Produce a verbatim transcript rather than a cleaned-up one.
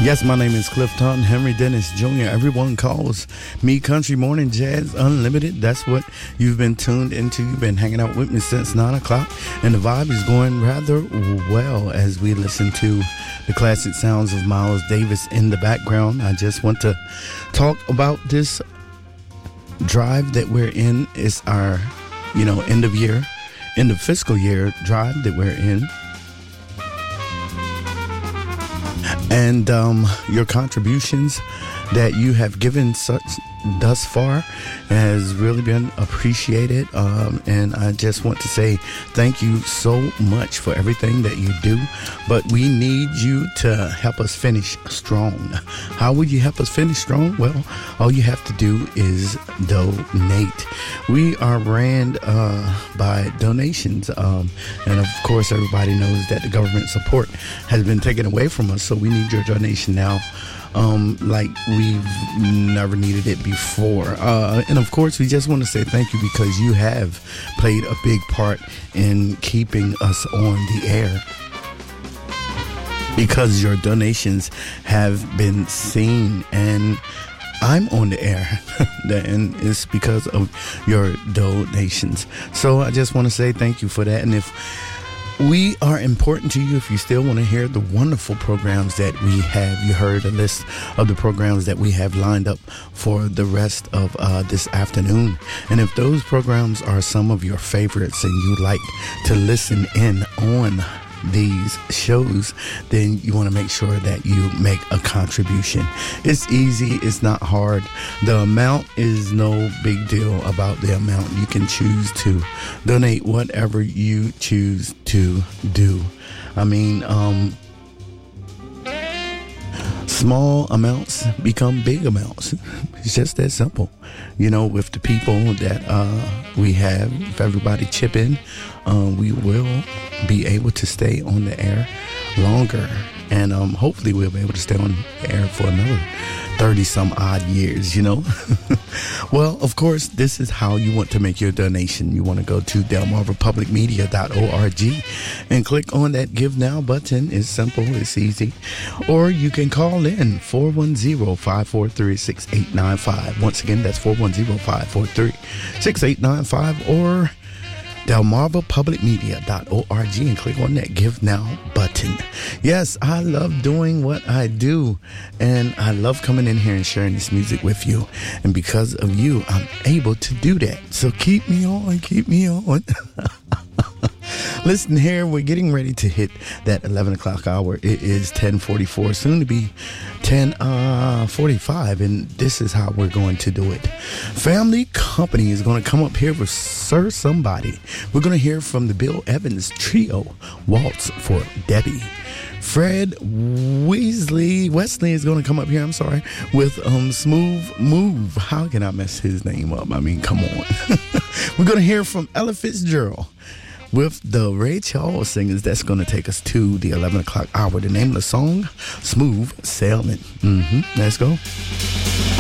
Yes, my name is Clifton Henry Dennis Junior Everyone calls me Country Morning Jazz Unlimited. That's what you've been tuned into. You've been hanging out with me since nine o'clock, and the vibe is going rather well as we listen to the classic sounds of Miles Davis in the background. I just want to talk about this drive that we're in. It's our, you know, end of year, end of fiscal year drive that we're in. And um, your contributions that you have given such thus far has really been appreciated. Um, and I just want to say thank you so much for everything that you do. But we need you to help us finish strong. How would you help us finish strong? Well, all you have to do is donate. We are ran uh, by donations. Um, and of course, everybody knows that the government support has been taken away from us. So we need your donation now. Um, like we've never needed it before. Uh, and of course, we just want to say thank you because you have played a big part in keeping us on the air. Because your donations have been seen, and I'm on the air, and it's because of your donations. So I just want to say thank you for that. And if we are important to you, if you still want to hear the wonderful programs that we have, you heard a list of the programs that we have lined up for the rest of uh, this afternoon. And if those programs are some of your favorites and you like to listen in on these shows, then you want to make sure that you make a contribution. It's easy. It's not hard. The amount is no big deal about the amount. You can choose to donate whatever you choose to do. I mean, um, small amounts become big amounts. It's just that simple. You know, with the people that uh, we have, if everybody chip in, uh, we will be able to stay on the air longer. And um, hopefully we'll be able to stay on the air for another thirty some odd years, you know. Well, of course, this is how you want to make your donation. You want to go to delmarva public media dot org and click on that Give Now button. It's simple. It's easy. Or you can call in four one zero, five four three, six eight nine five. Once again, that's four one zero, five four three, six eight nine five, or delmarva public media dot org and click on that Give Now button. Yes, I love doing what I do, and I love coming in here and sharing this music with you. And because of you, I'm able to do that. So keep me on, keep me on. Listen here, we're getting ready to hit that eleven o'clock hour. It is ten forty-four, soon to be ten forty-five, and this is how we're going to do it. Family Company is going to come up here with Sir Somebody. We're going to hear from the Bill Evans Trio, Waltz for Debbie. Fred Weasley, Wesley is going to come up here, I'm sorry, with um, Smooth Move. How can I mess his name up? I mean, come on. We're going to hear from Ella Fitzgerald with the Ray Charles singers. That's going to take us to the eleven o'clock hour. The name of the song, Smooth Sailing. Mm-hmm. Let's go.